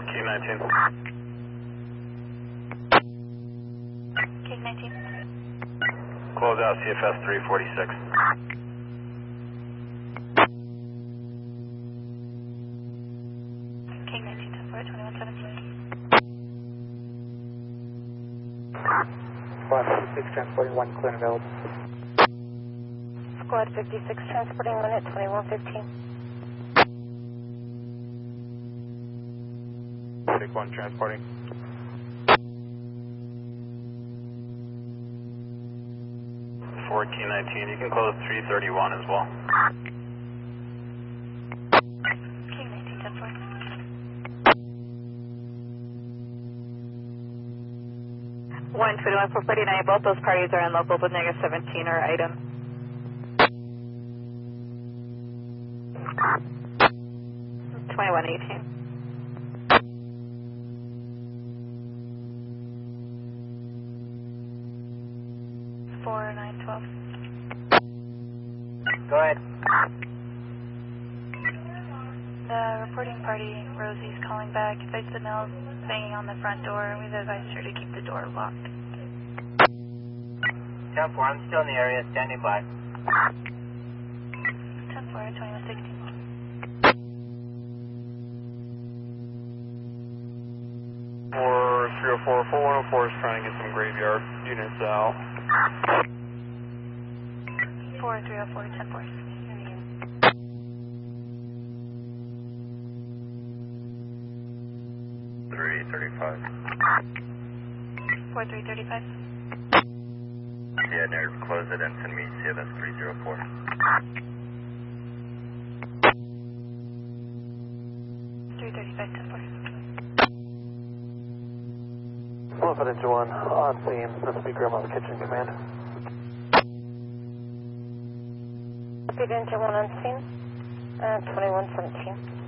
King 19. King 19. Close out CFS 346. King 19, 10-4, 2117. Squad 56 transporting 1 clear and available. Squad 56 transporting 1 at 2115. Take 1 transporting. Forward King 19, you can close 331 as well. King 19, 10-4. 121 for 49, both those parties are in local with negative 17 or item. $21.18. $4,912. Go ahead. The reporting party, Rosie's calling back. Advice the mail banging on the front door. We've advised her to keep the door locked. 10-4, I'm still in the area, standing by. 10-4, 2116. For 304, 4104 is trying to get some graveyard units out. 4304, 10-4. 335. 4335. Yeah, no, close it and send me CFS 304. 335, 10-4. Elephant Engine 1 on scene. The speaker on the kitchen command. Speed Engine 1 on scene. 2117.